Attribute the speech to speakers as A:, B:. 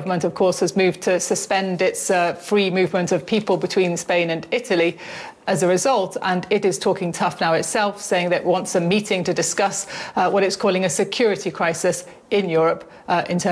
A: government, of course, has moved to suspend its free movement of people between Spain and Italy as a result, and it is talking tough now itself, saying that it wants a meeting to discuss what it's calling a security crisis in Europe in terms